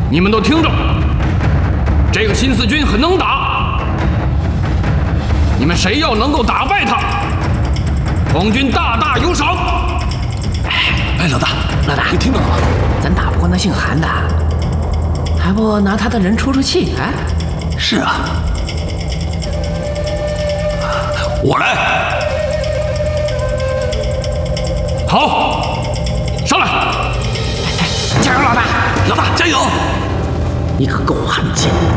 你们都听着，这个新四军很能打，你们谁要能够打败他，皇军大大有赏。 哎，老大，你听到了吗？ 咱打不过那姓韩的，还不拿他的人出气？哎， 是啊，我来。 好，上来！ 加油，老大！ 老大加油！ 你可够悍劲！